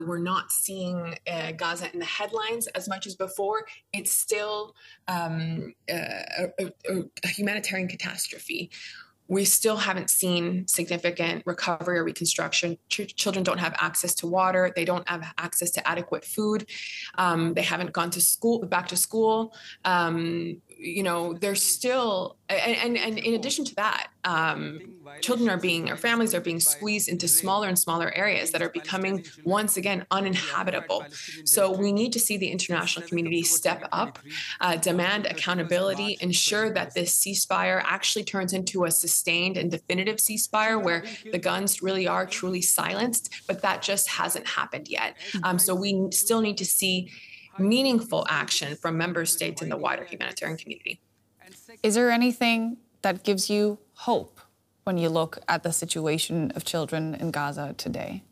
We're not seeing Gaza in the headlines as much as before. It's still a humanitarian catastrophe. We still haven't seen significant recovery or reconstruction. Children don't have access to water. They don't have access to adequate food. They haven't gone to school, back to school. There's still, and in addition to that, our families are being squeezed into smaller and smaller areas that are becoming, once again, uninhabitable. So we need to see the international community step up, demand accountability, ensure that this ceasefire actually turns into a sustained and definitive ceasefire where the guns really are truly silenced, but that just hasn't happened yet. So we still need to see meaningful action from member states and the wider humanitarian community. Is there anything that gives you hope when you look at the situation of children in Gaza today?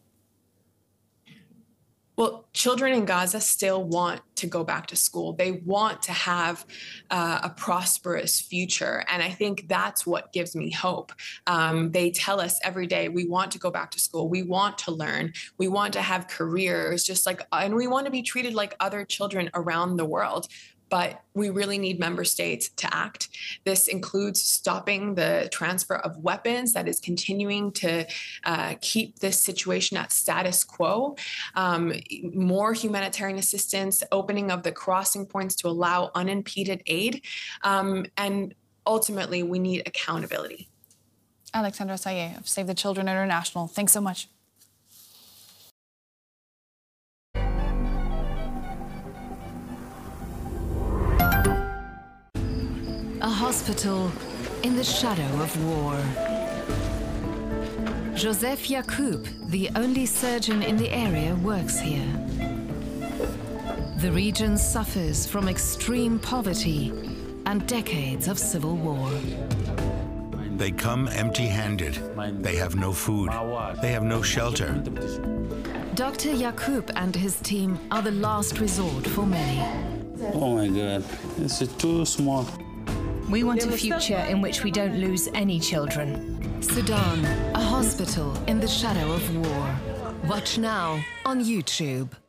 Well, children in Gaza still want to go back to school. They want to have a prosperous future. And I think that's what gives me hope. They tell us every day, we want to go back to school. We want to learn. We want to have careers, and we want to be treated like other children around the world. But we really need member states to act. This includes stopping the transfer of weapons that is continuing to keep this situation at status quo, more humanitarian assistance, opening of the crossing points to allow unimpeded aid, and ultimately we need accountability. Alexandra Sayeh of Save the Children International, thanks so much. A hospital in the shadow of war. Joseph Yacoub, the only surgeon in the area, works here. The region suffers from extreme poverty and decades of civil war. They come empty-handed. They have no food. They have no shelter. Dr. Yacoub and his team are the last resort for many. Oh my God, this is too small. We want a future in which we don't lose any children. Sudan, a hospital in the shadow of war. Watch now on YouTube.